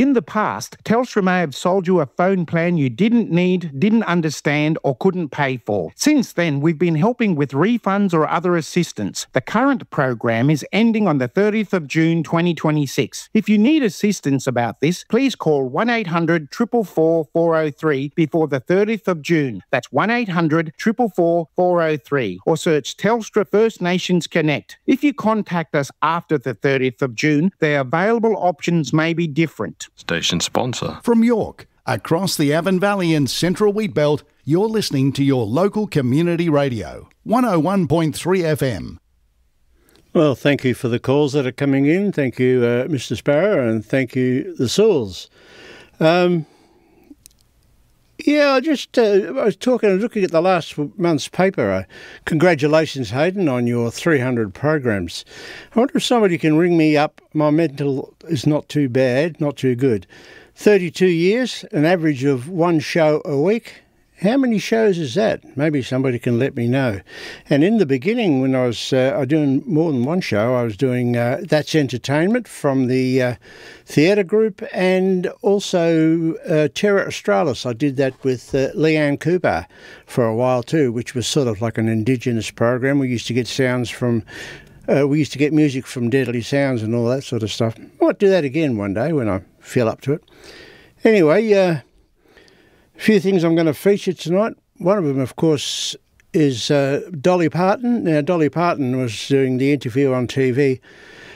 In the past, Telstra may have sold you a phone plan you didn't need, didn't understand, or couldn't pay for. Since then, we've been helping with refunds or other assistance. The current program is ending on the 30th of June 2026. If you need assistance about this, please call 1800 444 403 before the 30th of June. That's 1800 444 403, or search Telstra First Nations Connect. If you contact us after the 30th of June, the available options may be different. Station sponsor. From York, across the Avon Valley and Central Wheatbelt, you're listening to your local community radio, 101.3 FM. Well, thank you for the calls that are coming in. Thank you, Mr. Sparrow, and thank you, the Sauls. I was looking at the last month's paper. Congratulations, Hayden, on your 300 programs. I wonder if somebody can ring me up. My mental is not too bad, not too good. 32 years, an average of one show a week. How many shows is that? Maybe somebody can let me know. And in the beginning, when I was doing more than one show, I was doing That's Entertainment from the theatre group, and also Terra Australis. I did that with Leanne Cooper for a while too, which was sort of like an Indigenous program. We used to get sounds from... we used to get music from Deadly Sounds and all that sort of stuff. I might do that again one day when I feel up to it. Anyway, a few things I'm going to feature tonight. One of them, of course, is Dolly Parton. Now, Dolly Parton was doing the interview on TV